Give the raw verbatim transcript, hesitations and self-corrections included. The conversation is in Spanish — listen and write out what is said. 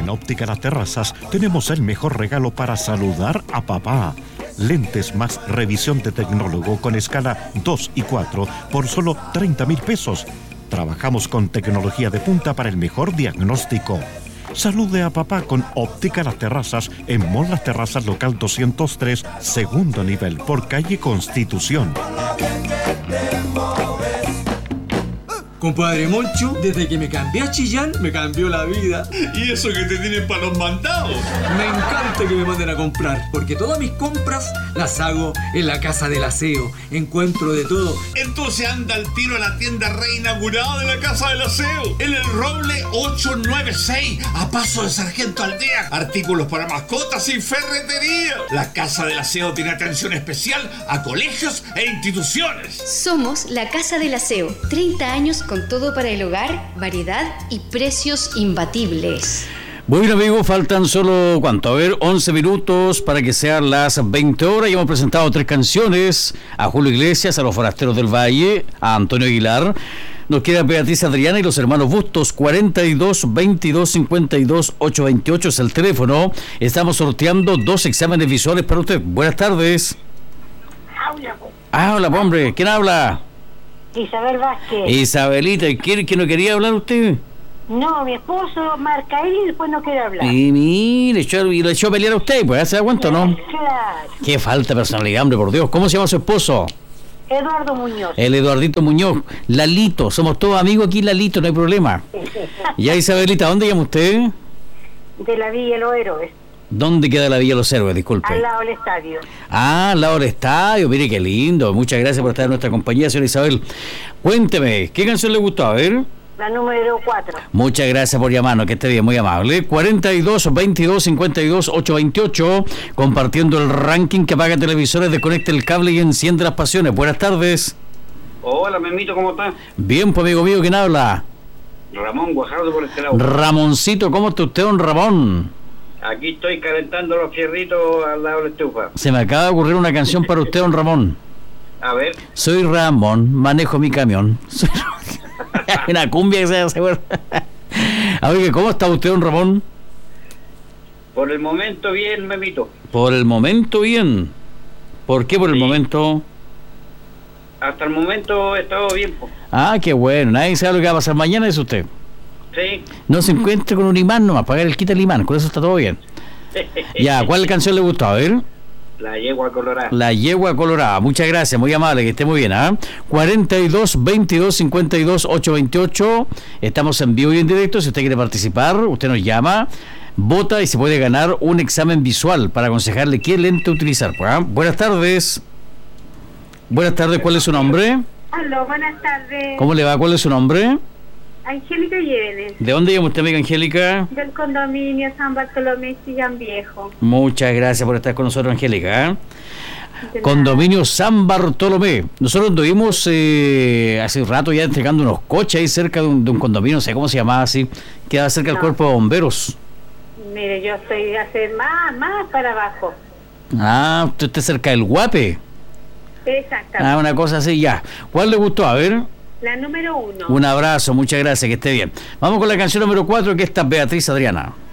Óptica Las Terrazas tenemos el mejor regalo para saludar a papá. Lentes más revisión de tecnólogo con escala dos y cuatro por solo treinta mil pesos. Trabajamos con tecnología de punta para el mejor diagnóstico. Salude a papá con Óptica Las Terrazas en Mall Las Terrazas local doscientos tres, segundo nivel, por calle Constitución. Compadre Moncho, desde que me cambié a Chillán, me cambió la vida. ¿Y eso que te tienen para los mandados? Me encanta que me manden a comprar, porque todas mis compras las hago en la Casa del Aseo. Encuentro de todo. Entonces anda al tiro a la tienda reinaugurada de la Casa del Aseo, en el Roble ochocientos noventa y seis, a paso de Sargento Aldea. Artículos para mascotas y ferretería. La Casa del Aseo tiene atención especial a colegios e instituciones. Somos la Casa del Aseo, treinta años con todo para el hogar, variedad y precios imbatibles. Bueno, amigos, faltan solo, ¿cuánto? A ver, once minutos para que sean las veinte horas. Y hemos presentado tres canciones: a Julio Iglesias, a Los Forasteros del Valle, a Antonio Aguilar. Nos queda Beatriz Adriana y los hermanos Bustos. Cuarenta y dos, veintidós, cincuenta y dos, ochocientos veintiocho es el teléfono. Estamos sorteando dos exámenes visuales para usted. Buenas tardes. Habla. Ah, hola, hombre. ¿Quién habla? Isabel Vázquez. Isabelita, ¿quiere que no quería hablar usted? No, mi esposo marca ahí y después no quiere hablar. Y mire, echó, y le echó a pelear a usted, pues, ¿se da cuenta, no? Claro. Qué falta de personalidad, hombre, por Dios. ¿Cómo se llama su esposo? Eduardo Muñoz. El Eduardito Muñoz. Lalito, somos todos amigos aquí, Lalito, no hay problema. Ya, Isabelita, ¿dónde llama usted? De la Villa Los Héroes. ¿Dónde queda la Villa Los Héroes? Disculpe. Al lado del estadio. Ah, al lado del estadio. Mire qué lindo. Muchas gracias por estar en nuestra compañía, señora Isabel. Cuénteme, ¿qué canción le gustó? A ver. La número cuatro. Muchas gracias por llamarnos, que esté bien, muy amable. cuarenta y dos, veintidós, cincuenta y dos, ochocientos veintiocho, compartiendo el ranking que apaga televisores, desconecta el cable y enciende las pasiones. Buenas tardes. Hola, Memito, ¿cómo estás? Bien, pues, amigo mío, ¿quién habla? Ramón Guajardo por este lado. Ramoncito, ¿cómo está usted, don Ramón? Aquí estoy calentando los fierritos al lado de la estufa. Se me acaba de ocurrir una canción para usted, don Ramón. A ver. Soy Ramón, manejo mi camión. Soy... una cumbia que se hace. A ver, ¿cómo está usted, don Ramón? Por el momento bien, Memito. Por el momento bien. ¿Por qué por el sí. momento? Hasta el momento he estado bien, po. Ah, qué bueno. Nadie sabe lo que va a pasar mañana, es usted. Sí. No se encuentre con un imán nomás, pagar el quita el imán, con eso está todo bien. Ya, ¿cuál canción le gustó? A ver. La yegua colorada. La yegua colorada. Muchas gracias, muy amable, que esté muy bien. ¿eh? cuarenta y dos, veintidós, cincuenta y dos, ochocientos veintiocho. Estamos en vivo y en directo. Si usted quiere participar, usted nos llama, vota y se puede ganar un examen visual para aconsejarle qué lente utilizar. ¿eh? Buenas tardes. Buenas tardes, ¿cuál es su nombre? Aló, buenas tardes. ¿Cómo le va? ¿Cuál es su nombre? Angélica Llévenes. ¿De dónde llama usted, amiga Angélica? Del condominio San Bartolomé Chillán Viejo. Muchas gracias por estar con nosotros, Angélica. ¿eh? Condominio San Bartolomé. Nosotros estuvimos eh, hace un rato ya entregando unos coches ahí cerca de un, de un condominio, no sé cómo se llamaba así, queda cerca no. del cuerpo de bomberos. Mire, yo estoy a hacer más, más para abajo. Ah, usted está cerca del Guape. Exactamente. Ah, una cosa así, ya. ¿Cuál le gustó? A ver. La número uno. Un abrazo, muchas gracias, que esté bien. Vamos con la canción número cuatro, que esta es Beatriz Adriana.